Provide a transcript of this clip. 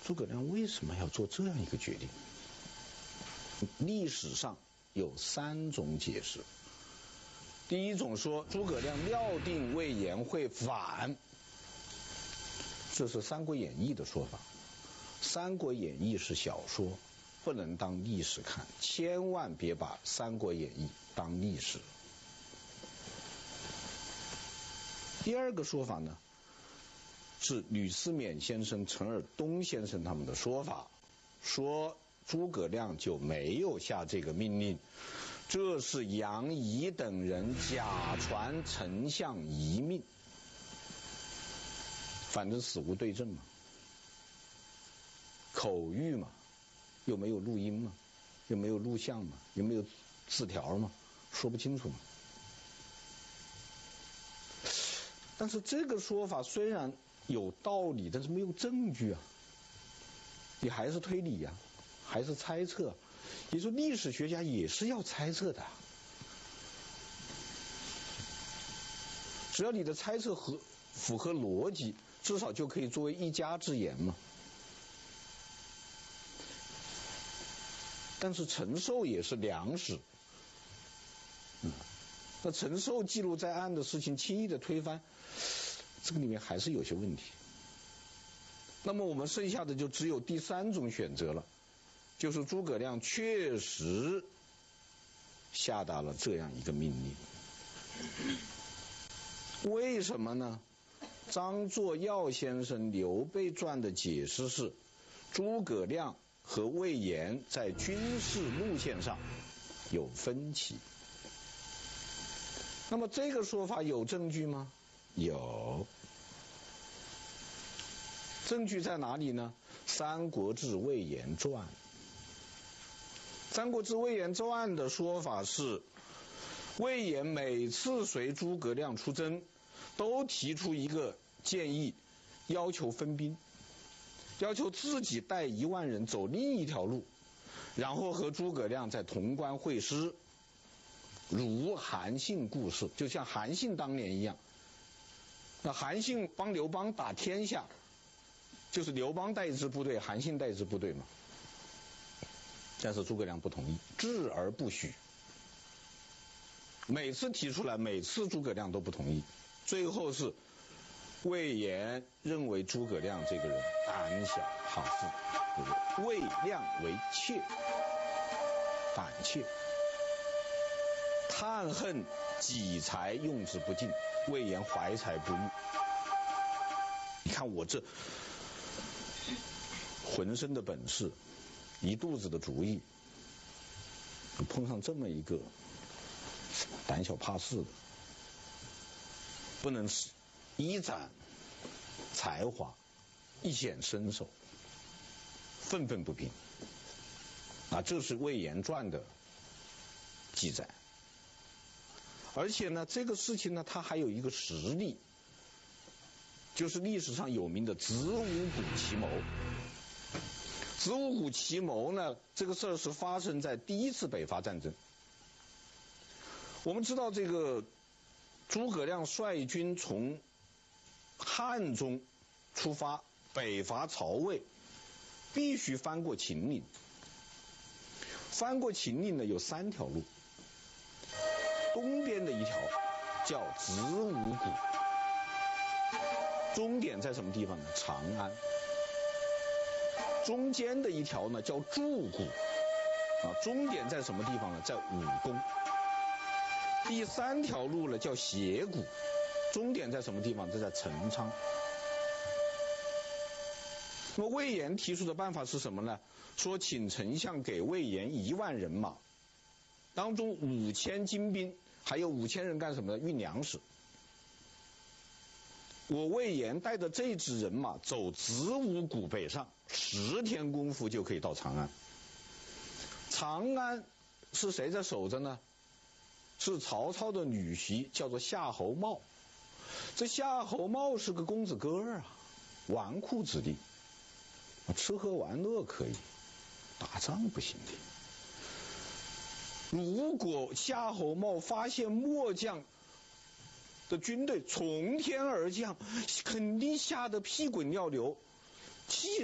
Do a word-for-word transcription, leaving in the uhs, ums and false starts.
诸葛亮为什么要做这样一个决定？历史上有三种解释。第一种说诸葛亮料定魏延会反，这是《三国演义》的说法。《三国演义》是小说，不能当历史看，千万别把《三国演义》当历史。第二个说法呢，是吕思勉先生、陈尔东先生他们的说法，说诸葛亮就没有下这个命令，这是杨仪等人假传丞相遗命，反正死无对证嘛，口谕嘛，又没有录音嘛，又没有录像嘛，又没有字条嘛，说不清楚嘛。但是这个说法虽然有道理，但是没有证据啊，你还是推理呀、啊，还是猜测。你说历史学家也是要猜测的，只要你的猜测合符合逻辑，至少就可以作为一家之言嘛。但是陈寿也是良史，嗯，那陈寿记录在案的事情轻易的推翻，这个里面还是有些问题。那么我们剩下的就只有第三种选择了，就是诸葛亮确实下达了这样一个命令。为什么呢？张作耀先生《刘备传》的解释是，诸葛亮和魏延在军事路线上有分歧。那么这个说法有证据吗？有。证据在哪里呢？《三国志·魏延传》。《三国志·魏延传》的说法是，魏延每次随诸葛亮出征，都提出一个建议，要求分兵，要求自己带一万人走另一条路，然后和诸葛亮在潼关会师，如韩信故事，就像韩信当年一样。那韩信帮刘邦打天下，就是刘邦带一支部队，韩信带一支部队嘛。但是诸葛亮不同意，置而不许。每次提出来，每次诸葛亮都不同意。最后是魏延认为诸葛亮这个人胆小怕富，魏亮为怯，胆怯，叹恨己才用之不尽，魏延怀才不遇。你看我这浑身的本事，一肚子的主意，碰上这么一个胆小怕事的，不能一展才华，一显身手，愤愤不平啊！这是魏延传的记载。而且呢，这个事情呢，它还有一个实例，就是历史上有名的子午谷奇谋。子午谷奇谋呢，这个事儿是发生在第一次北伐战争。我们知道这个诸葛亮率军从汉中出发北伐曹魏，必须翻过秦岭。翻过秦岭呢，有三条路，东边的一条叫子午谷，终点在什么地方呢？长安。中间的一条呢叫祝谷，啊，终点在什么地方呢？在武功。第三条路呢叫斜谷，终点在什么地方？这在陈仓。那么魏延提出的办法是什么呢？说请丞相给魏延一万人马，当中五千精兵，还有五千人干什么呢？运粮食。我魏延带着这支人马走子午谷北上，十天功夫就可以到长安。长安是谁在守着呢？是曹操的女婿，叫做夏侯茂。这夏侯茂是个公子哥儿啊，纨绔子弟，吃喝玩乐可以，打仗不行的。如果夏侯茂发现末将的军队从天而降，肯定吓得屁滚尿流，气